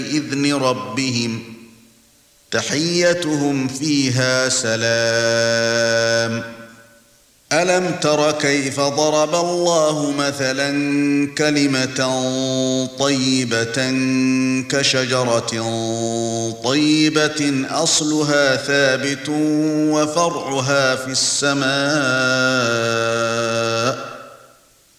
بإذن ربهم تحيتهم فيها سلام ألم تر كيف ضرب الله مثلا كلمة طيبة كشجرة طيبة أصلها ثابت وفرعها في السماء